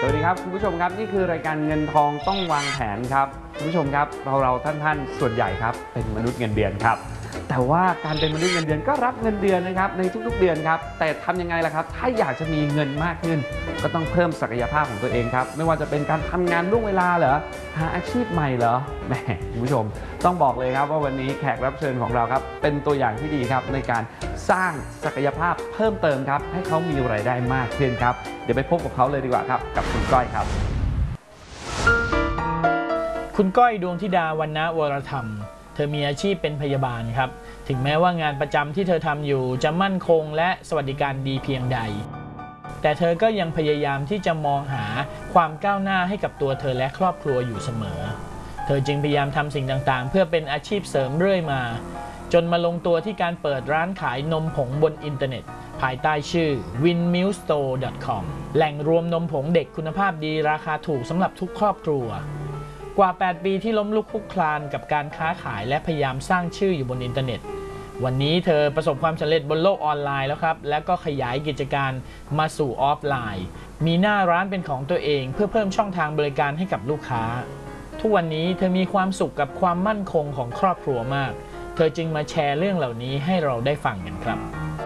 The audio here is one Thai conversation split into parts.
วัสดีครับคุณผู้ชมครับนี่คือรายการเงินทองต้องวางแผนครับคุณผู้ชมครับเราท่านส่วนใหญ่ครับเป็นมนุษย์เงินเดือนครับแต่ว่าการเป็นมนุษย์เงินเดือนก็รับเงินเดือนนะครับในทุกๆเดือนครับแต่ทำยังไงล่ะครับถ้าอยากจะมีเงินมากขึ้นก็ต้องเพิ่มศักยภาพของตัวเองครับไม่ว่าจะเป็นการทำงานล่วงเวลาเหรอหาอาชีพใหม่เหรอแหมคุณผู้ชมต้องบอกเลยครับว่าวันนี้แขกรับเชิญของเราครับเป็นตัวอย่างที่ดีครับในการสร้างศักยภาพเพิ่มเติมครับให้เขามีรายได้มากขึ้นครับเดี๋ยวไปพบกับเขาเลยดีกว่าครับกับคุณก้อยครับคุณก้อยดวงธิดาวรรณวรธรรมเธอมีอาชีพเป็นพยาบาลครับถึงแม้ว่างานประจำที่เธอทำอยู่จะมั่นคงและสวัสดิการดีเพียงใดแต่เธอก็ยังพยายามที่จะมองหาความก้าวหน้าให้กับตัวเธอและครอบครัวอยู่เสมอเธอจึงพยายามทำสิ่งต่างๆเพื่อเป็นอาชีพเสริมเรื่อยมาจนมาลงตัวที่การเปิดร้านขายนมผงบนอินเทอร์เน็ตภายใต้ชื่อ winmilkstore.com แหล่งรวมนมผงเด็กคุณภาพดีราคาถูกสำหรับทุกครอบครัวกว่า 8 ปีที่ล้มลุกคลุกคลานกับการค้าขายและพยายามสร้างชื่ออยู่บนอินเทอร์เน็ตวันนี้เธอประสบความสำเร็จบนโลกออนไลน์แล้วครับและก็ขยายกิจการมาสู่ออฟไลน์มีหน้าร้านเป็นของตัวเองเพื่อเพิ่มช่องทางบริการให้กับลูกค้าทุกวันนี้เธอมีความสุขกับความมั่นคงของครอบครัวมากเธอจึงมาแชร์เรื่องเหล่านี้ให้เราได้ฟังกันครับ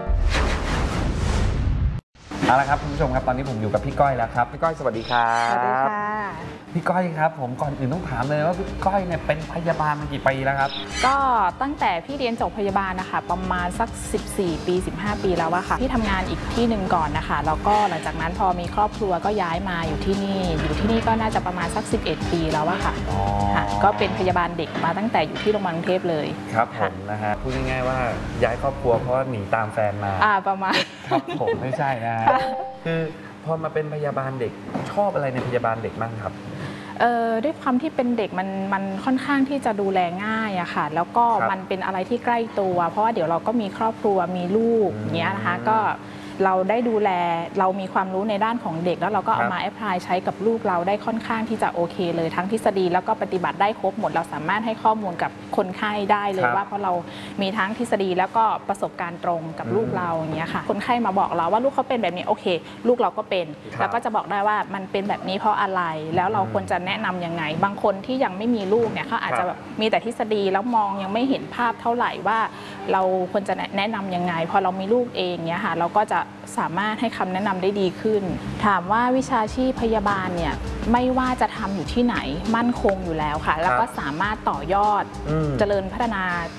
เอาละครับคุณผู้ชมครับตอนนี้ผมอยู่กับพี่ก้อยแล้วครับพี่ก้อยสวัสดีครับสวัสดีค่ะพี่ก้อยครับผมก่อนอื่นต้องถามเลยว่าพี่ก้อยเนี่ยเป็นพยาบาลมากี่ปีแล้วครับก็ตั้งแต่พี่เรียนจบพยาบาลนะคะประมาณสัก14 ปี15 ปีแล้วอะค่ะพี่ทำงานอีกที่หนึ่งก่อนนะคะแล้วก็หลังจากนั้นพอมีครอบครัวก็ย้ายมาอยู่ที่นี่ก็น่าจะประมาณสัก11 ปีแล้วอะค่ะก็เป็นพยาบาลเด็กมาตั้งแต่อยู่ที่โรงพยาบาลกรุงเทพเลยครับผมนะฮะพูดง่ายๆว่าย้ายครอบครัวเพราะหนีตามแฟนมาประมาณครับผมไม่ใช่นะฮะคือพอมาเป็นพยาบาลเด็กชอบอะไรในพยาบาลเด็กบ้างครับด้วยความที่เป็นเด็กมันค่อนข้างที่จะดูแลง่ายอะค่ะแล้วก็มันเป็นอะไรที่ใกล้ตัวเพราะว่าเดี๋ยวเราก็มีครอบครัวมีลูกเนี้ยนะคะก็เราได้ดูแลเรามีความรู้ในด้านของเด็กแล้วเราก็เอามาแอพพลายใช้กับลูกเราได้ค่อนข้างที่จะโอเคเลยทั้งทฤษฎีแล้วก็ปฏิบัติได้ครบหมดเราสามารถให้ข้อมูลกับคนไข้ได้เลยว่าเพราะเรามีทั้งทฤษฎีแล้วก็ประสบการณ์ตรงกับลูกเราอย่างเงี้ยค่ะคนไข้มาบอกเราว่าลูกเขาเป็นแบบนี้โอเคลูกเราก็เป็นแล้วก็จะบอกได้ว่ามันเป็นแบบนี้เพราะอะไรแล้วเราควรจะแนะนำยังไงบางคนที่ยังไม่มีลูกเนี่ยเขาอาจจะแบบมีแต่ทฤษฎีแล้วมองยังไม่เห็นภาพเท่าไหร่ว่าเราควรจะแนะนำยังไงพอเรามีลูกเองเนี่ยค่ะเราก็จะสามารถให้คำแนะนำได้ดีขึ้นถามว่าวิชาชีพพยาบาลเนี่ยไม่ว่าจะทำอยู่ที่ไหนมั่นคงอยู่แล้วค่ะแล้วก็สามารถต่อยอดเจริญพัฒนา